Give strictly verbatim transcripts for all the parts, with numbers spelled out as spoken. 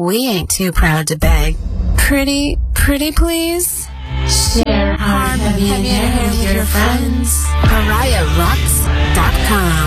we ain't too proud to beg. Pretty, pretty please? Share Hard Heavy and Hair with your friends. Pariah Rocks dot com.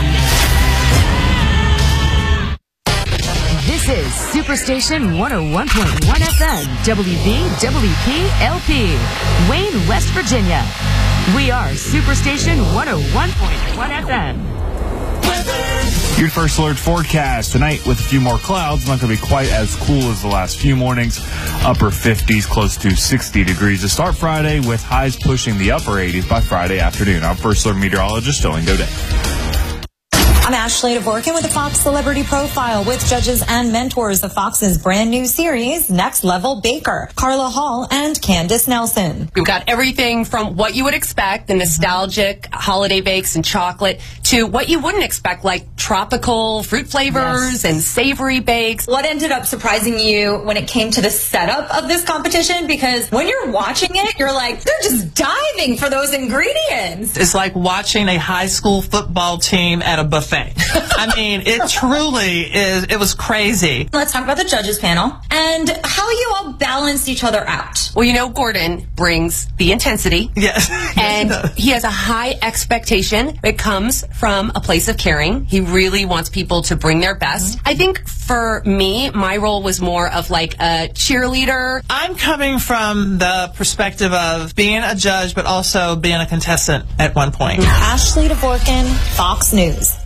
This is Superstation one oh one point one F M, W V W P L P, Wayne, West Virginia. We are Superstation one oh one point one F M. Your first alert forecast tonight with a few more clouds. Not going to be quite as cool as the last few mornings. Upper fifties, close to sixty degrees to start Friday, with highs pushing the upper eighties by Friday afternoon. I'm first alert meteorologist Sterling Godet. I'm Ashley Dvorkin with the Fox Celebrity Profile with judges and mentors of Fox's brand new series, Next Level Baker, Carla Hall and Candace Nelson. We've got everything from what you would expect, the nostalgic holiday bakes and chocolate, to what you wouldn't expect, like tropical fruit flavors yes. and savory bakes. What ended up surprising you when it came to the setup of this competition? Because when you're watching it, you're like, they're just diving for those ingredients. It's like watching a high school football team at a buffet. I mean, it truly is. It was crazy. Let's talk about the judges panel and how you all balanced each other out. Well, you know, Gordon brings the intensity. Yes. And he has a high expectation that comes from a place of caring. He really wants people to bring their best. Mm-hmm. I think for me, my role was more of like a cheerleader. I'm coming from the perspective of being a judge, but also being a contestant at one point. Ashley Dvorkin, Fox News.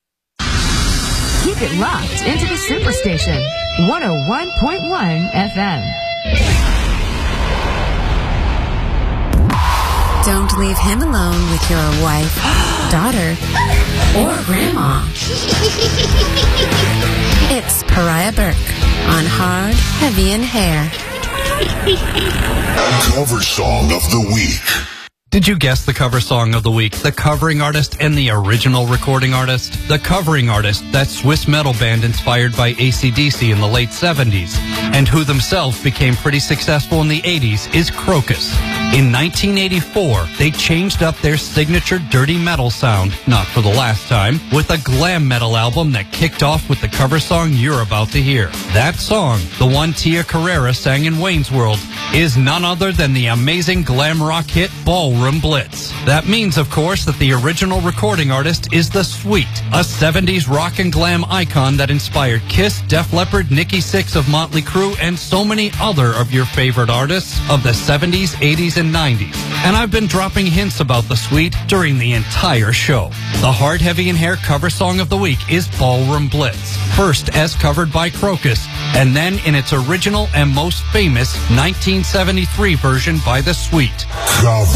Keep it locked into the Superstation, one oh one point one F M. Don't leave him alone with your wife, daughter, or grandma. It's Pariah Burke on Hard, Heavy, and Hair. Cover Song of the Week. Did you guess the cover song of the week? The covering artist and the original recording artist? The covering artist, that Swiss metal band inspired by A C D C in the late seventies, and who themselves became pretty successful in the eighties, is Krokus. In nineteen eighty-four, they changed up their signature dirty metal sound, not for the last time, with a glam metal album that kicked off with the cover song you're about to hear. That song, the one Tia Carrera sang in Wayne's World, is none other than the amazing glam rock hit Ballroom Blitz. That means, of course, that the original recording artist is The Sweet, a seventies rock and glam icon that inspired Kiss, Def Leppard, Nikki Sixx of Motley Crue, and so many other of your favorite artists of the seventies, eighties, and nineties. And I've been dropping hints about The Sweet during the entire show. The Hard, Heavy, and Hair cover song of the week is Ballroom Blitz, first as covered by Krokus, and then in its original and most famous nineteen seventy-three version by The Sweet. Cover